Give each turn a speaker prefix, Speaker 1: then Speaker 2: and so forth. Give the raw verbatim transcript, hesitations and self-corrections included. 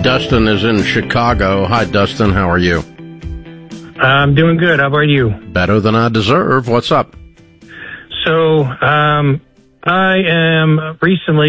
Speaker 1: Dustin is in Chicago. Hi, Dustin. How are you?
Speaker 2: I'm doing good. How about you?
Speaker 1: Better than I deserve. What's up?
Speaker 2: So, um, I am recently